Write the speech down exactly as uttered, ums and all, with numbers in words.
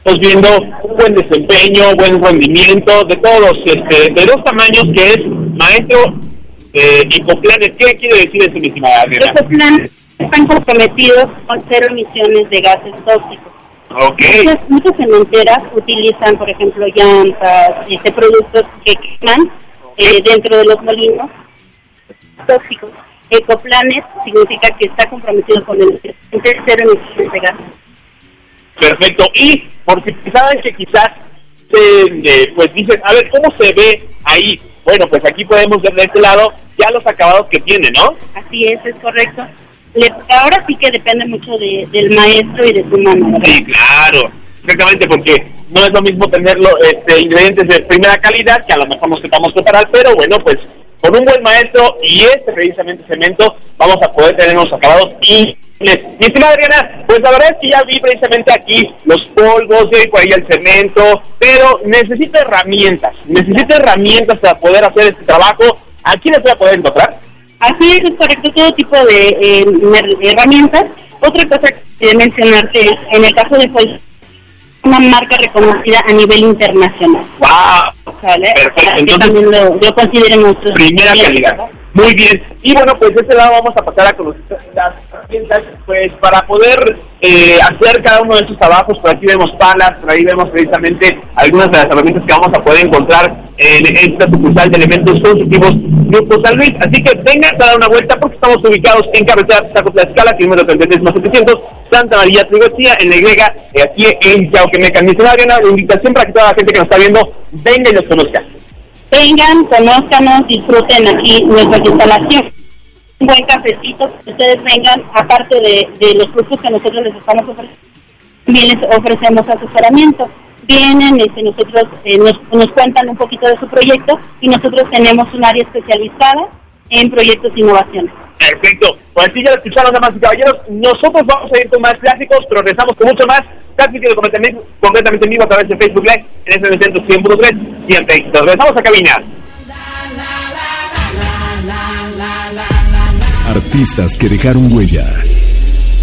estamos viendo un buen desempeño, buen rendimiento de todos, este, de dos tamaños, que es maestro eh, Ecoplanes. ¿Qué quiere decir eso, mi estimada Adriana? Ecoplanes están comprometidos con cero emisiones de gases tóxicos. Okay. Muchas, muchas cementeras utilizan, por ejemplo, llantas, este, productos que queman eh, dentro de los molinos tóxicos. Ecoplanes significa que está comprometido con el cero emisiones de gases. Perfecto. Y por si saben que quizás eh, pues dicen, a ver, ¿cómo se ve ahí? Bueno, pues aquí podemos ver de este lado ya los acabados que tiene, ¿no? Así es, es correcto. Le, ahora sí que depende mucho de, del maestro y de su mano, ¿verdad? Sí, claro, exactamente, porque no es lo mismo tenerlo este, ingredientes de primera calidad, que a lo mejor nos sepamos preparar, pero bueno, pues con un buen maestro y este precisamente cemento vamos a poder tener unos acabados y mi estimada Adriana, pues la verdad es que ya vi precisamente aquí los polvos, y por ahí el cemento, pero necesito herramientas, necesito herramientas para poder hacer este trabajo. ¿Aquí las voy a poder encontrar? Así es, es correcto, todo tipo de eh, herramientas. Otra cosa que quería mencionarte es, en el caso de pues, una marca reconocida a nivel internacional. ¡Wow! ¿Vale? Perfecto, Para que entonces, también lo, lo consideren nuestros primera clientes, calidad. ¿verdad? Muy bien. Y bueno, pues de este lado vamos a pasar a conocer las herramientas, pues para poder eh, hacer cada uno de estos trabajos. Por aquí vemos palas, por ahí vemos precisamente algunas de las herramientas que vamos a poder encontrar en esta sucursal de Elementos Constructivos Grupo San Luis. Así que vengan a dar una vuelta porque estamos ubicados en carretera Tacos La Escala, kilómetro treinta y tres más setecientos, Santa María Trigocía, en la Y, eh, aquí en Yauquemeca. Mi estimada Adriana, la invitación para que toda la gente que nos está viendo venga y los conozca. Vengan, conózcanos, disfruten aquí nuestra instalación. Un buen cafecito, que ustedes vengan, aparte de, de los productos que nosotros les estamos ofreciendo, también les ofrecemos asesoramiento. Vienen, este, nosotros eh, nos, nos cuentan un poquito de su proyecto y nosotros tenemos un área especializada en proyectos e innovaciones. Perfecto, pues así ya lo escucharon, damas y caballeros. Nosotros vamos a ir con más clásicos, pero regresamos con mucho más. Transmitido completamente en vivo a través de Facebook Live en F M ciento cien punto tres. Siempre éxitos. Regresamos a cabina. Artistas que dejaron huella.